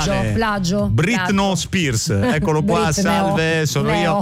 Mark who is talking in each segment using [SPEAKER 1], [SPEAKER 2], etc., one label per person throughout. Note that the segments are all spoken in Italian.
[SPEAKER 1] plagio.
[SPEAKER 2] Britney Spears, eccolo qua.
[SPEAKER 1] Britney,
[SPEAKER 2] salve, sono io.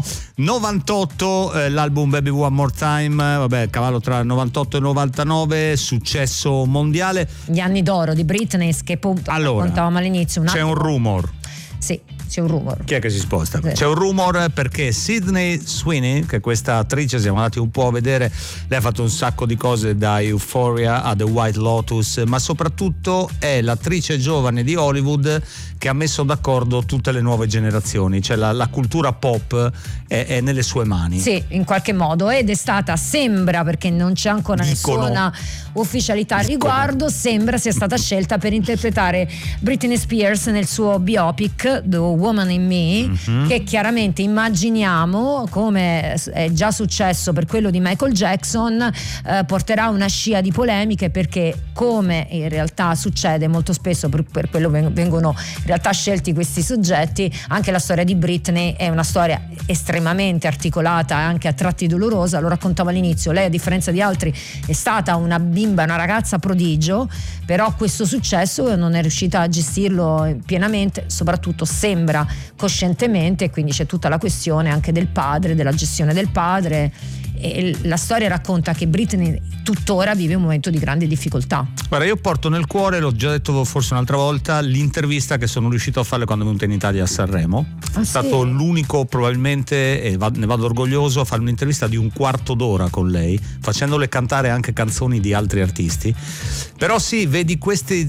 [SPEAKER 2] 98, l'album Baby One More Time, vabbè, cavallo tra 98 e 99, successo mondiale.
[SPEAKER 1] Gli anni d'oro di Britney, che raccontavamo all'inizio.
[SPEAKER 2] C'è un rumor.
[SPEAKER 1] Sì, c'è un rumor.
[SPEAKER 2] Chi è che si sposta?
[SPEAKER 1] Sì.
[SPEAKER 2] C'è un rumor perché Sydney Sweeney, che è questa attrice, siamo andati un po' a vedere, lei ha fatto un sacco di cose da Euphoria a The White Lotus, ma soprattutto è l'attrice giovane di Hollywood che ha messo d'accordo tutte le nuove generazioni, cioè la cultura pop è nelle sue mani.
[SPEAKER 1] Sì, in qualche modo, ed è stata, sembra, perché non c'è ancora nessuna ufficialità al riguardo, sembra sia stata scelta per interpretare Britney Spears nel suo biopic The Woman in Me, che chiaramente immaginiamo, come è già successo per quello di Michael Jackson, porterà una scia di polemiche, perché come in realtà succede molto spesso, per quello vengono in realtà scelti questi soggetti, anche la storia di Britney è una storia estremamente articolata e anche a tratti dolorosa. Lo raccontavo all'inizio, lei a differenza di altri è stata una bimba, una ragazza prodigio, però questo successo non è riuscita a gestirlo pienamente, soprattutto sembra coscientemente, quindi c'è tutta la questione anche del padre, della gestione del padre, e la storia racconta che Britney tuttora vive un momento di grande difficoltà.
[SPEAKER 2] Guarda, io porto nel cuore, l'ho già detto forse un'altra volta, l'intervista che sono riuscito a fare quando è venuta in Italia a Sanremo. È stato l'unico, probabilmente, e ne vado orgoglioso, a fare un'intervista di un quarto d'ora con lei, facendole cantare anche canzoni di altri artisti. Però sì, vedi queste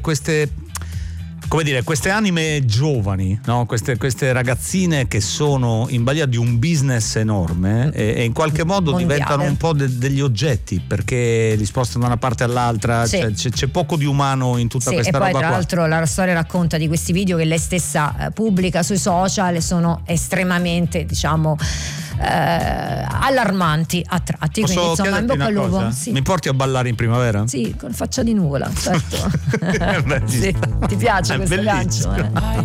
[SPEAKER 2] come dire, queste anime giovani, no? Queste ragazzine che sono in balia di un business enorme e in qualche modo mondiale. Diventano un po' degli oggetti, perché li spostano da una parte all'altra,
[SPEAKER 1] sì.
[SPEAKER 2] C'è poco di umano in tutta questa roba qua. E
[SPEAKER 1] poi tra l'altro la storia racconta di questi video che lei stessa pubblica sui social e sono estremamente, diciamo, allarmanti a tratti.
[SPEAKER 2] Posso
[SPEAKER 1] quindi insomma, in bocca al lupo. Sì.
[SPEAKER 2] Mi porti a ballare in primavera?
[SPEAKER 1] Sì, con faccia di nuvola, certo.
[SPEAKER 2] Beh,
[SPEAKER 1] sì. Ti piace questo gancio?